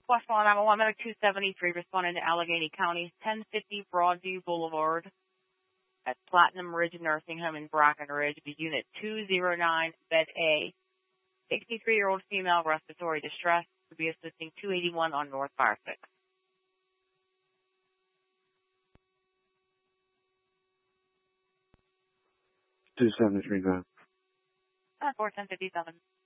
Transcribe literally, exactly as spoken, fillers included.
Westlawn nine one one, Medic two seventy-three, responding to Allegheny County, ten fifty Broadview Boulevard at Platinum Ridge Nursing Home in Brackenridge, Unit two oh nine, Bed A. sixty-three-year-old female, respiratory distress, to be assisting two eighty-one on North Fire six. two seventy-three, go ahead. Uh, four ten fifty-seven.